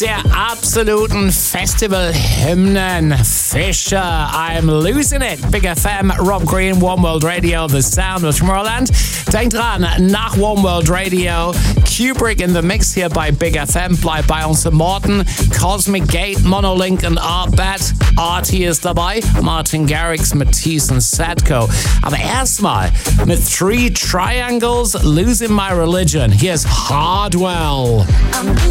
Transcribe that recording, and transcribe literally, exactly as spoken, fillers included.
der absoluten Festival-Hymnen. Fisher, I'm Losing It. Big F M, Rob Green, One World Radio, The Sound of Tomorrowland. Denkt dran, nach One World Radio, Kubrick in the Mix hier bei Big F M. Bleibt bei uns im Morgen. Cosmic Gate, Monolink und Artbat. Artie ist dabei. Martin Garrix, Matisse und Sadko. Aber erstmal mit Three Triangles, Losing My Religion. Hier ist Hardwell.